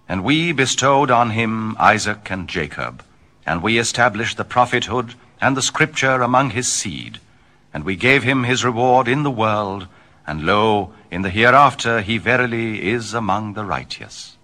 And we bestowed on him Isaac and Jacob, and we established the prophethood and the scripture among his seed, and we gave him his reward in the world, and lo, in the hereafter he verily is among the righteous.